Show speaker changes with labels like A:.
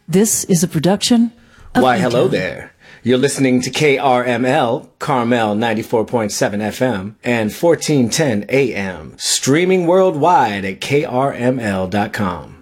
A: This is a production of
B: Why,
A: Econ.
B: hello there. You're listening to KRML, Carmel 94.7 FM and 1410 AM, streaming worldwide at krml.com.